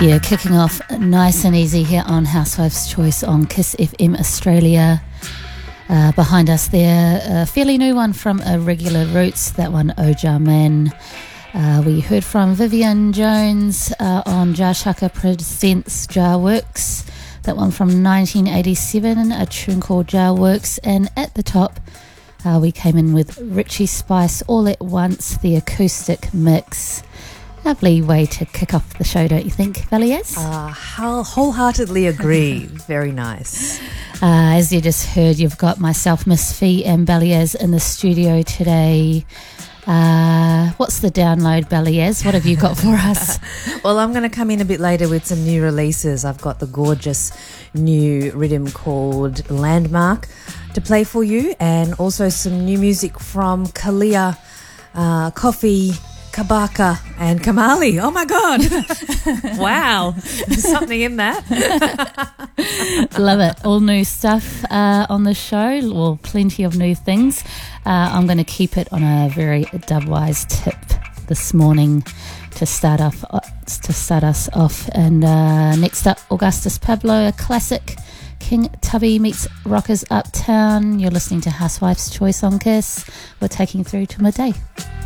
Yeah, kicking off nice and easy here on Housewife's Choice on Kiss FM Australia. Behind us there, a fairly new one from Irregular Roots, that one Oja Man. We heard from Vivian Jones on Jar Shaka Presents Jar Works, that one from 1987, a tune called Jar Works. And at the top, we came in with Richie Spice, All at Once, the acoustic mix. Lovely way to kick off the show, don't you think, Valiaz? Wholeheartedly agree. Very nice. As you just heard, you've got myself, Miss Fee, and Valiaz in the studio today. What's the download, Valiaz? What have you got for us? Well, I'm going to come in a bit later with some new releases. I've got the gorgeous new rhythm called Landmark to play for you, and also some new music from Kalia, Coffee, Kabaka and Kamali. Oh my God. Wow. There's something in that. Love it. All new stuff on the show. Well, plenty of new things. I'm going to keep it on a very dubwise tip this morning to start us off. And next up, Augustus Pablo, a classic. King Tubby meets Rockers Uptown. You're listening to Housewife's Choice on Kiss. We're taking through to midday.